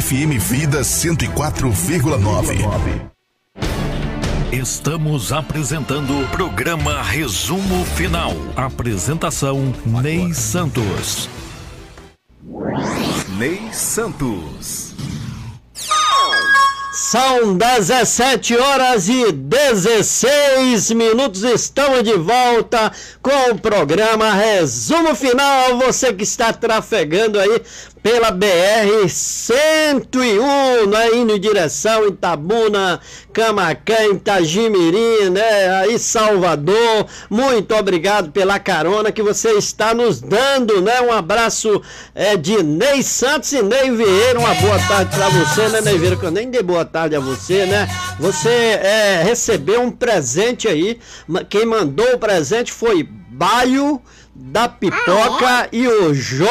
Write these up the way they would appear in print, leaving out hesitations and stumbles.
FM Vida 104,9. Estamos apresentando o programa Resumo Final. Apresentação Ney Santos. Ney Santos. São 17h16. Estamos de volta com o programa Resumo Final. Você que está trafegando aí pela BR-101, né, indo em direção Itabuna, Camaquã, Itagimirim, né, aí Salvador. Muito obrigado pela carona que você está nos dando, né? Um abraço de Ney Santos e Ney Vieira. Uma boa tarde para você, né, Ney Vieira? Que eu nem dei boa tarde a você, né? Você recebeu um presente aí. Quem mandou o presente foi Baio da Pipoca e o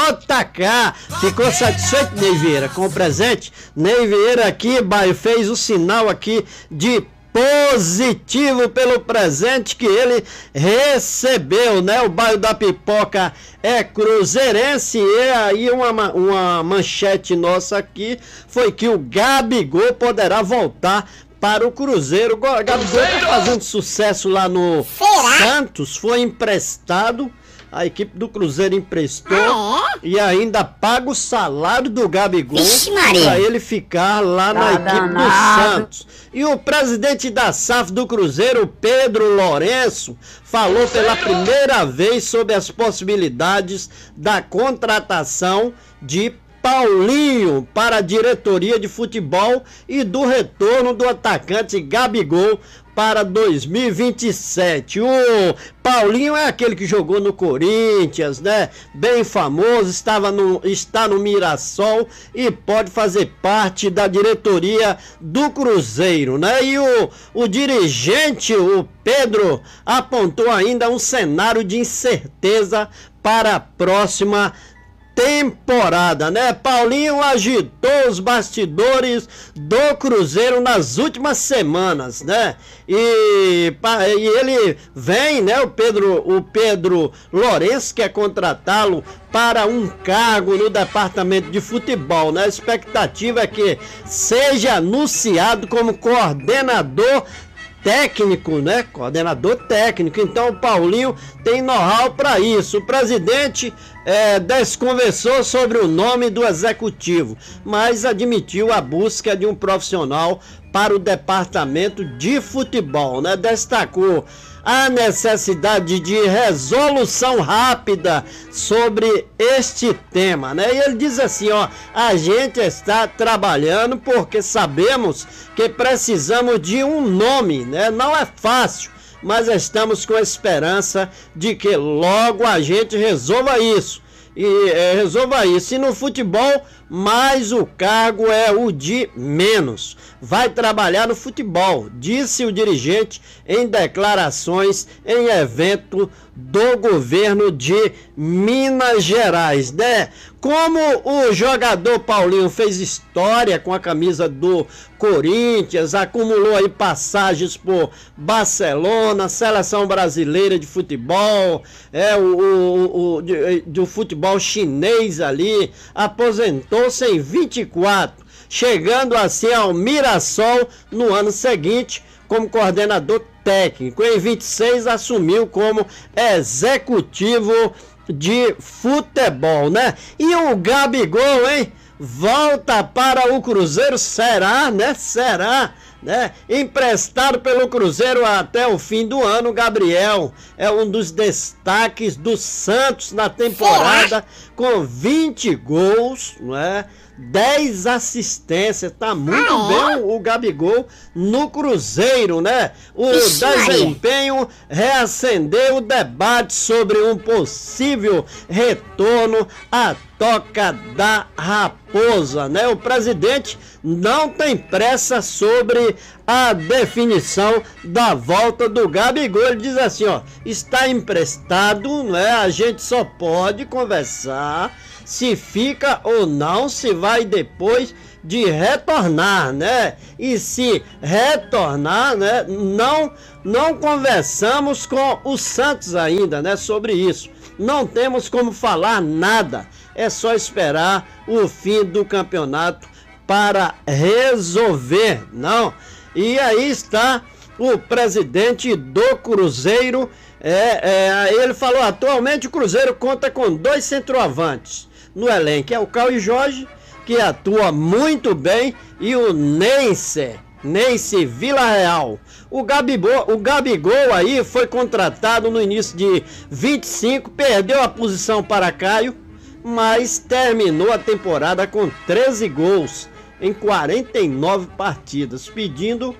JK. Ficou satisfeito, Ney Vieira, com o presente? Ney Vieira aqui, Baio, fez o sinal aqui de positivo pelo presente que ele recebeu, né? O Baio da Pipoca é cruzeirense. E aí uma manchete nossa aqui foi que o Gabigol poderá voltar para o Cruzeiro. O Gabigol tá fazendo sucesso lá no Santos, foi emprestado. A equipe do Cruzeiro emprestou e ainda paga o salário do Gabigol para ele ficar lá na equipe do Santos. E o presidente da SAF do Cruzeiro, Pedro Lourenço, falou pela primeira vez sobre as possibilidades da contratação de Paulinho para a diretoria de futebol e do retorno do atacante Gabigol para 2027. O Paulinho é aquele que jogou no Corinthians, né? Bem famoso, está no Mirassol e pode fazer parte da diretoria do Cruzeiro, né? E o dirigente, o Pedro, apontou ainda um cenário de incerteza para a próxima temporada, né? Paulinho agitou os bastidores do Cruzeiro nas últimas semanas, né? E ele vem, né? O Pedro Lourenço quer contratá-lo para um cargo no departamento de futebol, né? A expectativa é que seja anunciado como coordenador técnico, né? Coordenador técnico. Então o Paulinho tem know-how para isso. O presidente desconversou sobre o nome do executivo, mas admitiu a busca de um profissional para o departamento de futebol, né? Destacou a necessidade de resolução rápida sobre este tema, né? E ele diz assim, ó, a gente está trabalhando porque sabemos que precisamos de um nome, né? Não é fácil, mas estamos com a esperança de que logo a gente resolva isso. E no futebol, mas o cargo é o de menos. Vai trabalhar no futebol, disse o dirigente em declarações em evento do governo de Minas Gerais, né? Como o jogador Paulinho fez história com a camisa do Corinthians, acumulou aí passagens por Barcelona, seleção brasileira de futebol, do futebol chinês ali, aposentou-se em 24, chegando assim ao Mirassol no ano seguinte como coordenador técnico. Em 26 assumiu como executivo de futebol, né? E o Gabigol, hein? Volta para o Cruzeiro, será, né? Será, né? Emprestado pelo Cruzeiro até o fim do ano, Gabriel é um dos destaques do Santos na temporada, com 20 gols, né? 10 assistências, tá muito bem o Gabigol no Cruzeiro, né? O desempenho reacendeu o debate sobre um possível retorno à Toca da Raposa, né? O presidente não tem pressa sobre a definição da volta do Gabigol. Ele diz assim, ó, está emprestado, né? A gente só pode conversar se fica ou não, se vai depois de retornar, né? E se retornar, né? Não conversamos com o Santos ainda, né? Sobre isso. Não temos como falar nada. É só esperar o fim do campeonato para resolver, não. E aí está o presidente do Cruzeiro, ele falou: atualmente o Cruzeiro conta com 2 centroavantes no elenco, é o Caio Jorge, que atua muito bem, e o Neyce Villarreal. O Gabigol aí foi contratado no início de 25, perdeu a posição para Caio, mas terminou a temporada com 13 gols em 49 partidas, pedindo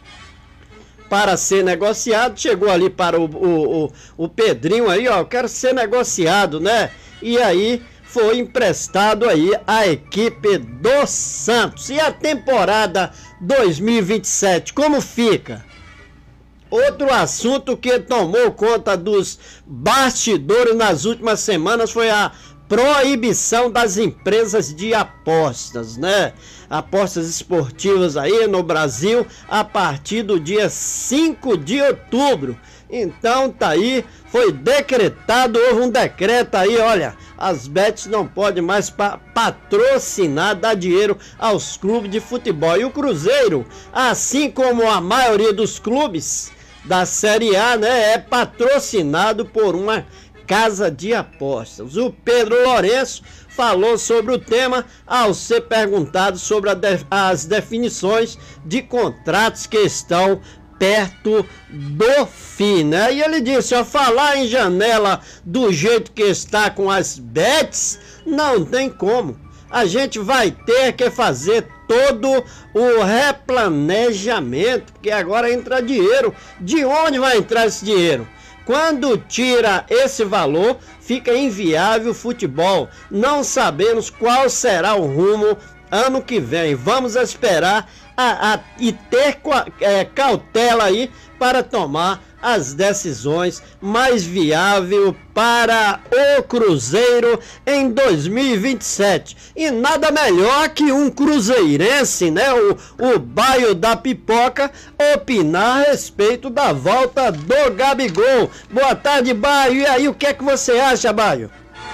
para ser negociado. Chegou ali para o Pedrinho aí, ó, eu quero ser negociado, né? E aí foi emprestado aí à equipe do Santos. E a temporada 2027, como fica? Outro assunto que tomou conta dos bastidores nas últimas semanas foi a proibição das empresas de apostas, né? Apostas esportivas aí no Brasil a partir do dia 5 de outubro. Então tá aí, foi decretado, houve um decreto aí, olha, as bets não podem mais patrocinar, dar dinheiro aos clubes de futebol. E o Cruzeiro, assim como a maioria dos clubes da Série A, né, é patrocinado por uma casa de apostas. O Pedro Lourenço falou sobre o tema ao ser perguntado sobre as definições de contratos que estão perto do fim, né? E ele disse: ó, falar em janela do jeito que está com as bets, não tem como. A gente vai ter que fazer todo o replanejamento, porque agora entra dinheiro. De onde vai entrar esse dinheiro? Quando tira esse valor, fica inviável o futebol. Não sabemos qual será o rumo ano que vem. Vamos esperar e ter cautela aí para tomar as decisões mais viáveis para o Cruzeiro em 2027. E nada melhor que um cruzeirense, né, o Baio da Pipoca, opinar a respeito da volta do Gabigol. Boa tarde, Baio. E aí, o que é que você acha, Baio?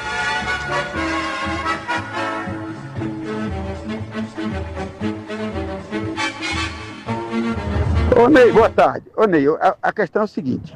Ô Ney, boa tarde. Ô Ney, a questão é o seguinte.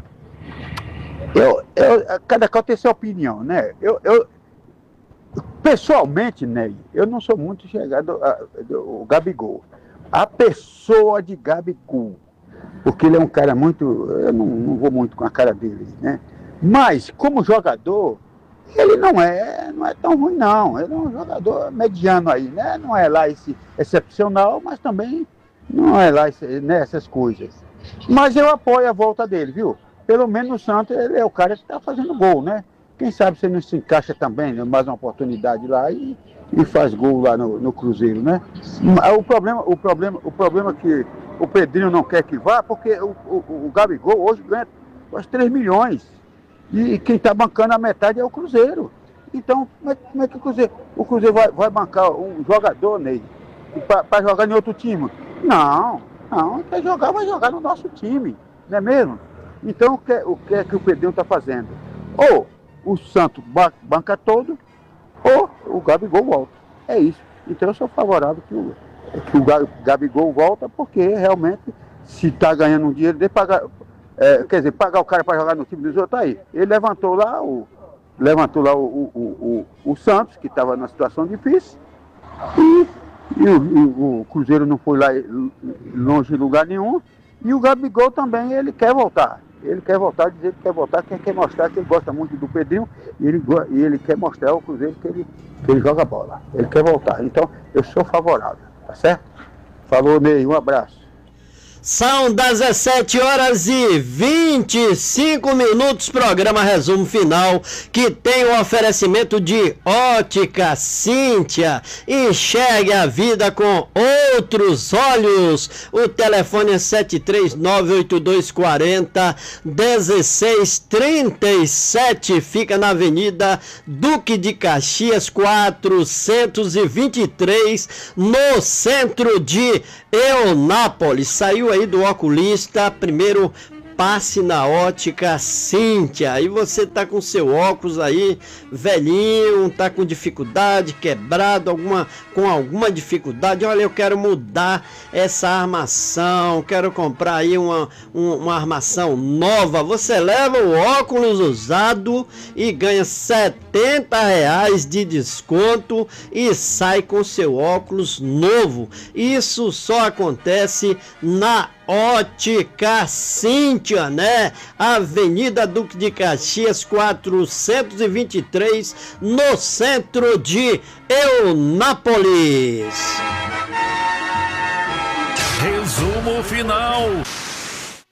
Cada qual tem sua opinião, né? Pessoalmente, Ney, eu não sou muito chegado ao Gabigol. A pessoa de Gabigol, porque ele é um cara muito... Eu não vou muito com a cara dele, né? Mas, como jogador, ele não é tão ruim, não. Ele é um jogador mediano aí, né? Não é lá esse excepcional, mas também... não é lá, né, essas coisas. Mas eu apoio a volta dele, viu? Pelo menos no Santos ele é o cara que está fazendo gol, né? Quem sabe você não se encaixa também, né? Mais uma oportunidade lá e faz gol lá no Cruzeiro, né? O problema é que o Pedrinho não quer que vá, porque o Gabigol hoje ganha quase 3 milhões. E quem está bancando a metade é o Cruzeiro. Então, como é que o Cruzeiro vai bancar um jogador, Ney, para jogar em outro time? Não, quer jogar, vai jogar no nosso time, não é mesmo? Então, o que é que o Pedrinho está fazendo? Ou o Santos banca todo, ou o Gabigol volta. É isso. Então, eu sou favorável que o Gabigol volta, porque realmente, se está ganhando um dinheiro, pagar o cara para jogar no time dos outros, aí. Ele levantou lá o Santos, que estava numa situação difícil, e o Cruzeiro não foi lá longe de lugar nenhum. E o Gabigol também, ele quer voltar. Ele quer voltar, dizer que quer voltar, quer mostrar que ele gosta muito do Pedrinho. E ele quer mostrar ao Cruzeiro que ele joga bola. Ele quer voltar. Então, eu sou favorável, tá certo? Falou, Ney, um abraço. São 17h25, programa Resumo Final, que tem o oferecimento de Ótica Cíntia. Enxergue a vida com outros olhos. O telefone é 739-8240-1637. Fica na Avenida Duque de Caxias, 423, no centro de Eunápolis. Saiu aí do oculista, primeiro passe na Ótica Cíntia. Aí você tá com seu óculos aí velhinho, tá com dificuldade, quebrado, com alguma dificuldade. Olha, eu quero mudar essa armação, quero comprar aí uma armação nova. Você leva o óculos usado e ganha R$70 de desconto e sai com seu óculos novo. Isso só acontece na Ótica Cíntia, né? Avenida Duque de Caxias 423, no centro de Eunápolis. Resumo final